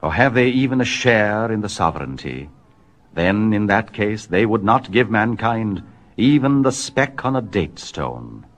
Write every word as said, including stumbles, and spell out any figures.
Or have they even a share in the sovereignty? Then, in that case, they would not give mankind even the speck on a date stone.